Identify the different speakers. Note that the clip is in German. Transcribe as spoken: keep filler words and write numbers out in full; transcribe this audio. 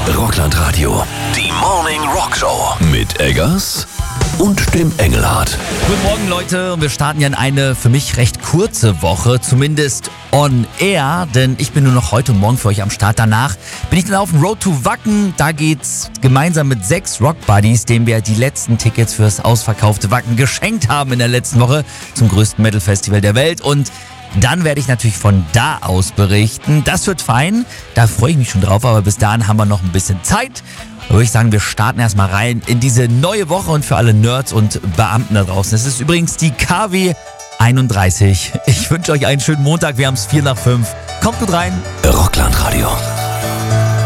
Speaker 1: Rockland Radio. Die Morning Rock Show. Mit Eggers und dem Engelhardt.
Speaker 2: Guten Morgen, Leute. Wir starten ja in eine für mich recht kurze Woche, zumindest on air, denn ich bin nur noch heute und morgen für euch am Start. Danach bin ich dann auf dem Road to Wacken. Da geht's gemeinsam mit sechs Rock Buddies, denen wir die letzten Tickets fürs ausverkaufte Wacken geschenkt haben in der letzten Woche zum größten Metal-Festival der Welt. Und dann werde ich natürlich von da aus berichten. Das wird fein, da freue ich mich schon drauf, aber bis dahin haben wir noch ein bisschen Zeit. Da würde ich sagen, wir starten erstmal rein in diese neue Woche und für alle Nerds und Beamten da draußen. Es ist übrigens die K W einunddreißig. Ich wünsche euch einen schönen Montag, wir haben es vier nach fünf. Kommt gut rein.
Speaker 1: Rockland Radio.